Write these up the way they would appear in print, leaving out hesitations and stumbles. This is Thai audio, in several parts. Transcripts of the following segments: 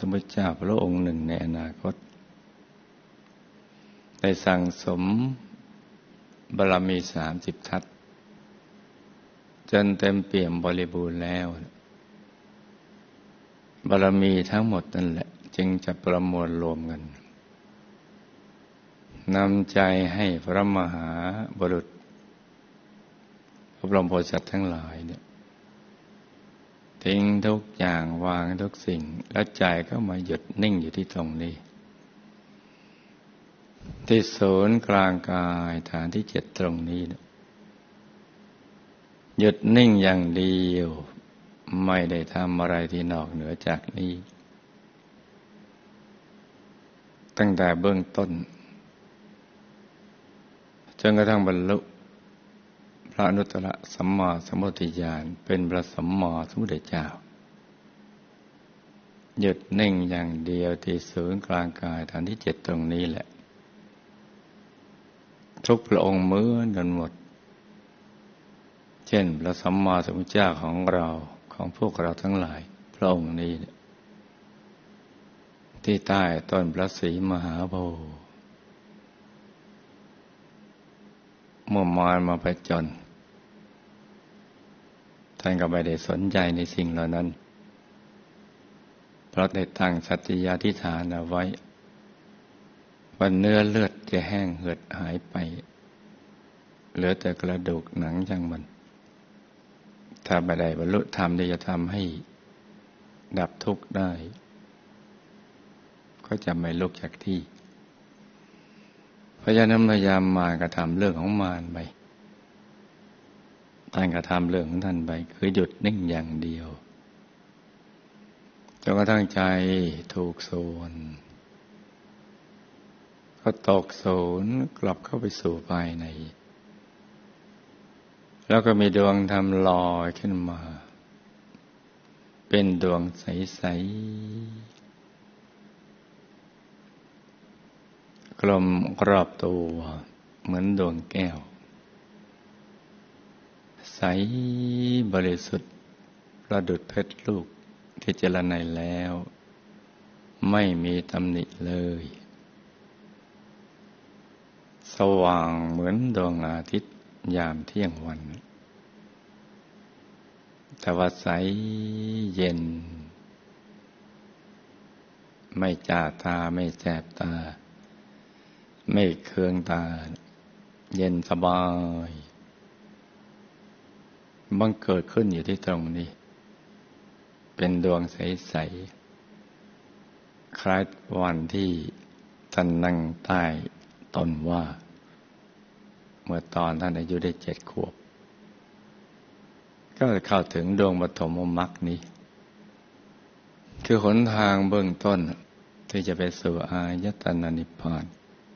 มพุทธเจ้าพระองค์หนึ่งในอนาคตได้สั่งสมบารมี30 ทัศน์จนเต็มเปี่ยมบริบูรณ์แล้วบารมีทั้งหมดนั่นแหละจึงจะประมวลรวมกันนำใจให้พระมหาบุรุษพระบรมโพธิสัตว์ทั้งหลายเนี่ยทิ้งทุกอย่างวางทุกสิ่งแล้วใจก็มาหยุดนิ่งอยู่ที่ตรงนี้ที่ศูนย์กลางกายฐานที่7ตรงนี้นะหยุดนิ่งอย่างเดียวไม่ได้ทำอะไรที่นอกเหนือจากนี้ตั้งแต่เบื้องต้นจนกระทั่งบรรลุพระอนุตตรสัมมาสัมโพธิญาณเป็นพระสัมมาสัมพุทธเจ้าหยุดนิ่งอย่างเดียวที่ศูนย์กลางกายฐานที่7ตรงนี้แหละทุกพระองค์เหมือนกันหมดเช่นพระสัมมาสัมพุทธเจ้าของเราของพวกเราทั้งหลายพระองค์นี้ที่ใต้ต้นพระศรีมหาโพธิ์เมื่อมารมาผจญท่านก็ไม่ได้สนใจในสิ่งเหล่านั้นเพราะได้ตั้งสัตยาธิษฐานเอาไว้ว่าเนื้อเลือดจะแห้งเหือดหายไปเหลือแต่กระดูกหนังจังมันถ้าไม่ได้บรรลุธรรมที่จะทำให้ดับทุกข์ได้ก็จะไม่ลุกจากที่เพราะฉะนั้นพยายามมารก็ทำเรื่องของมารไปท่านก็ทำเรื่องของท่านไปคือหยุดนิ่งอย่างเดียวจนกระทั่งใจถูกโซนก็ตกศูนย์กลับเข้าไปสู่ภายในแล้วก็มีดวงธรรมลอยขึ้นมาเป็นดวงใสๆกลมรอบตัวเหมือนดวงแก้วใสบริสุทธิ์ประดุจเพชรลูกที่เจรไนแล้วไม่มีตำหนิเลยสว่างเหมือนดวงอาทิตย์ยามเที่ยงวันแต่ว่าใสเย็นไม่จ้าตาไม่แสบตาไม่เคืองตาเย็นสบายบังเกิดขึ้นอยู่ที่ตรงนี้เป็นดวงใสๆคล้ายวันที่ท่านนั่งใต้ต้นว่าเมื่อตอนท่านอายุได้7 ขวบก็เข้าถึงดวงปฐมมรรคนี้คือหนทางเบื้องต้นที่จะไปสู่อายตนะนิพพาน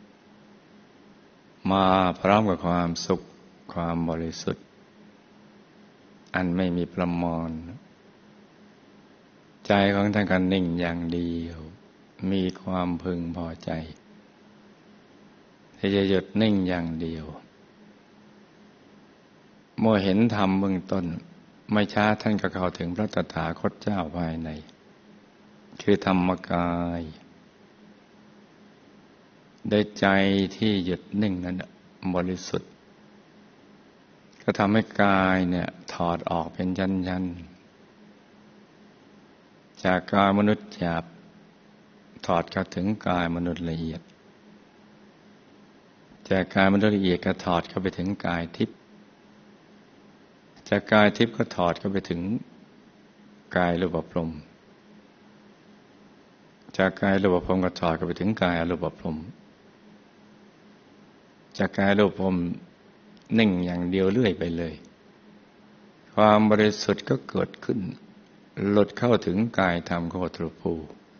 มาพร้อมกับความสุขความบริสุทธิ์อันไม่มีประมาณใจของท่านก็นิ่งอย่างเดียวมีความพึงพอใจที่จะหยุดนิ่งอย่างเดียวเมื่อเห็นธรรมเบื้องต้นไม่ช้าท่านก็เข้าถึงพระตถาคตเจ้าภายในคือธรรมกายได้ใจที่หยุดนิ่งนั้นบริสุทธิ์ก็ทำให้กายเนี่ยถอดออกเป็นชั้นๆจากกายมนุษย์หยาบถอดเข้าถึงกายมนุษย์ละเอียดจากกายมนุษย์ละเอียดก็ถอดเข้าไปถึงกายทิพย์จากกายทิพย์ก็ถอดเข้าไปถึงกายรูปพรหมจากกายรูปพรหมก็ถอดเข้าไปถึงกายอรูปพรหมจากกายรูปพรหมนิ่งอย่างเดียวเรื่อยไปเลยความบริสุทธิ์ก็เกิดขึ้นหลุดเข้าถึงกายธรรมโคตรภู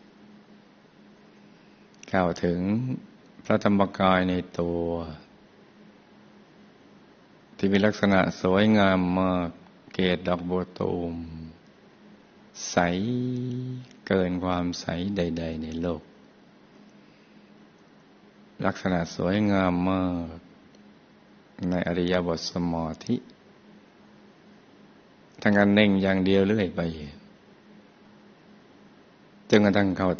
เข้าถึงพระธรรมกายในตัวที่มีลักษณะสวยงามมากเกศดอกบัวตูมใสเกินความใสใดๆในโลกลักษณะสวยงามมากในอริยบทสมาธิทั้งการนิ่งอย่างเดียวเรื่อยไปจนกระทั่งเข้า